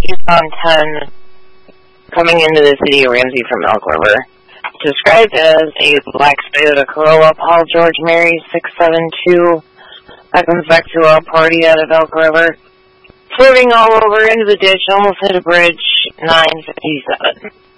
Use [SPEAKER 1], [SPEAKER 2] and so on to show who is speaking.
[SPEAKER 1] eastbound 10 coming into the city of Ramsey from Elk River. Described as a black Toyota Corolla, Paul George Mary 672. That comes back to a party out of Elk River. Swerving all over into the ditch, almost hit a bridge, 957.